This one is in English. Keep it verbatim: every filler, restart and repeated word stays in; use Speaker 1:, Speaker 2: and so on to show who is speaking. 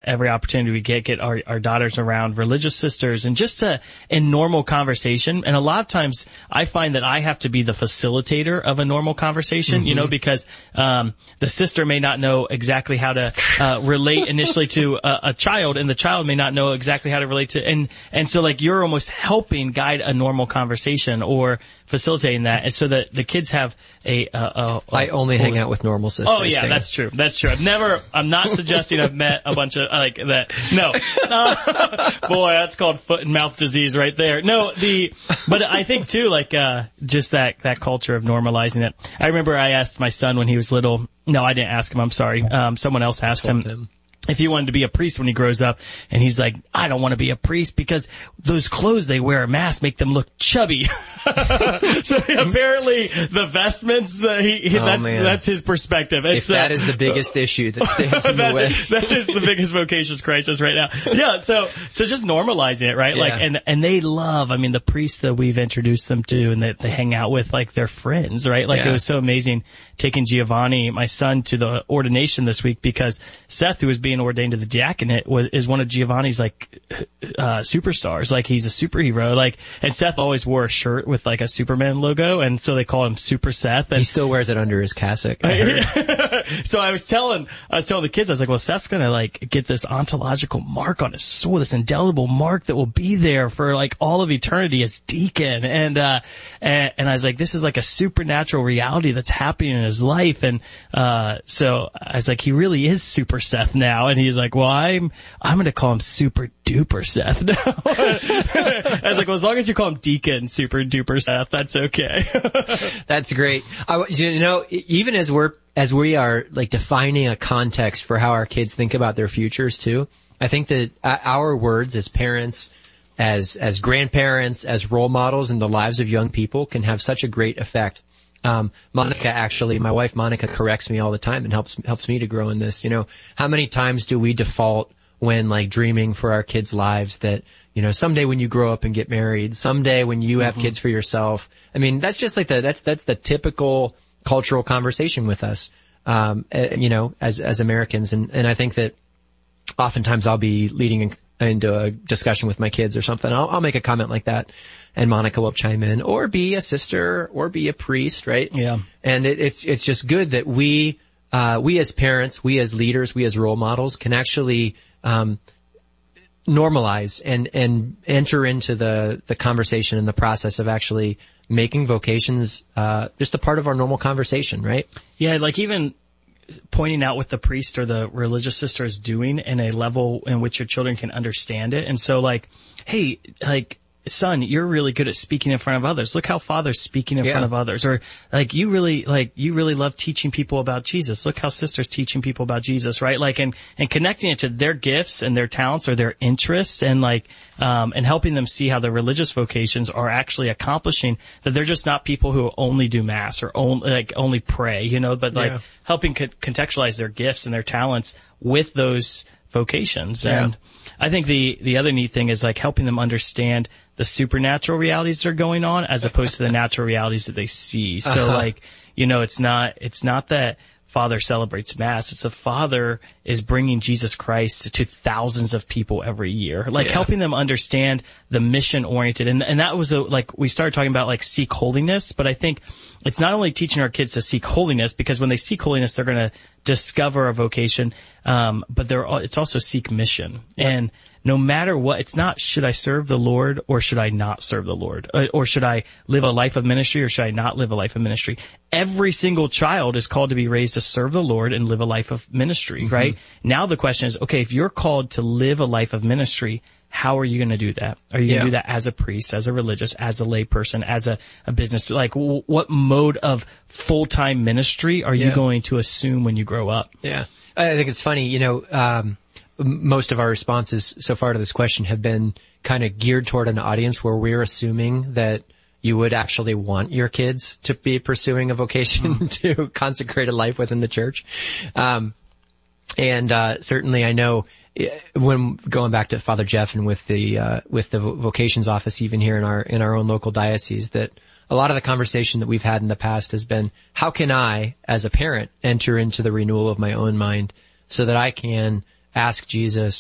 Speaker 1: every opportunity we get, get our, our daughters around religious sisters and just to, in normal conversation. And a lot of times I find that I have to be the facilitator of a normal conversation, mm-hmm. you know, because, um, the sister may not know exactly how to, uh, relate initially to a, a child, and the child may not know exactly how to relate to, and, and so like you're almost helping guide a normal conversation or facilitating that. And so that the kids have a, a, a, a
Speaker 2: I only hang out with normal sisters.
Speaker 1: Oh yeah, that's true. That's true. I've never, I'm not suggesting I've met a bunch of, like that. No. Uh, boy, that's called foot and mouth disease right there. No, the, but I think too, like, uh, just that, that culture of normalizing it. I remember I asked my son when he was little, no, I didn't ask him, I'm sorry. Um, someone else asked him. him. if he wanted to be a priest when he grows up. And he's like, I don't want to be a priest because those clothes they wear, a mask, make them look chubby. So apparently the vestments, uh, he, he oh, that's, man. that's his perspective. It's,
Speaker 2: if that
Speaker 1: uh,
Speaker 2: is the biggest issue that stands in
Speaker 1: that,
Speaker 2: the way.
Speaker 1: That is the biggest vocations crisis right now. Yeah. So, so just normalizing it, right? Yeah. Like, and, and they love, I mean, the priests that we've introduced them to and that they hang out with, like their friends, right? Like yeah. it was so amazing taking Giovanni, my son, to the ordination this week because Seth, who was being ordained to the diaconate, was is one of Giovanni's like uh superstars. Like he's a superhero. Like, and Seth always wore a shirt with like a Superman logo, and so they call him Super Seth. And
Speaker 2: he still wears it under his cassock.
Speaker 1: I so I was telling, I was telling the kids, I was like, well, Seth's gonna like get this ontological mark on his soul, this indelible mark that will be there for like all of eternity as deacon. And uh and, and I was like, this is like a supernatural reality that's happening in his life. And uh so I was like, he really is Super Seth now. And he's like, well, I'm I'm gonna call him Super Duper Seth now. I was like, well, as long as you call him Deacon Super Duper Seth, that's okay.
Speaker 2: That's great. I, you know, even as we're as we are like defining a context for how our kids think about their futures too, I think that our words as parents, as as grandparents, as role models in the lives of young people can have such a great effect. Um, Monica actually, my wife Monica corrects me all the time and helps helps me to grow in this. You know, how many times do we default when like dreaming for our kids' lives that, you know, someday when you grow up and get married, someday when you have mm-hmm. kids for yourself. I mean, that's just like the, that's, that's the typical cultural conversation with us, um, uh, you know, as, as Americans. And, and I think that oftentimes I'll be leading in, into a discussion with my kids or something. I'll, I'll make a comment like that and Monica will chime in or be a sister or be a priest, right?
Speaker 1: Yeah.
Speaker 2: And it, it's, it's just good that we, uh, we as parents, we as leaders, we as role models can actually, um, normalize and, and enter into the, the conversation and the process of actually making vocations, uh, just a part of our normal conversation, right?
Speaker 1: Yeah, like even pointing out what the priest or the religious sister is doing in a level in which your children can understand it. And so like, hey, like, son, you're really good at speaking in front of others. Look how father's speaking in yeah. front of others. Or like, you really, like, you really love teaching people about Jesus. Look how sister's teaching people about Jesus, right? Like, and, and connecting it to their gifts and their talents or their interests and like, um, and helping them see how their religious vocations are actually accomplishing that they're just not people who only do mass or only, like, only pray, you know, but like yeah. helping co- contextualize their gifts and their talents with those vocations.
Speaker 2: Yeah.
Speaker 1: And I think the, the other neat thing is like helping them understand the supernatural realities that are going on as opposed to the natural realities that they see. So uh-huh. like, you know, it's not, it's not that Father celebrates Mass. It's the Father is bringing Jesus Christ to thousands of people every year. Like yeah. helping them understand the mission oriented. And, and that was a, like, we started talking about like seek holiness, but I think it's not only teaching our kids to seek holiness because when they seek holiness, they're going to discover a vocation. Um, but they're, it's also seek mission. Yeah. And no matter what, it's not should I serve the Lord or should I not serve the Lord? Or, or should I live a life of ministry or should I not live a life of ministry? Every single child is called to be raised to serve the Lord and live a life of ministry, mm-hmm. right? Now the question is, okay, if you're called to live a life of ministry, how are you going to do that? Are you going to yeah. do that as a priest, as a religious, as a lay person, as a, a business? Like, w- what mode of full-time ministry are yeah. you going to assume when you grow up?
Speaker 2: Yeah. I think it's funny, you know, um, most of our responses so far to this question have been kind of geared toward an audience where we're assuming that you would actually want your kids to be pursuing a vocation mm. to consecrate a life within the church. Um, and, uh, certainly I know when going back to Father Jeff and with the, uh, with the vocations office, even here in our, in our own local diocese, that a lot of the conversation that we've had in the past has been, how can I, as a parent, enter into the renewal of my own mind so that I can ask Jesus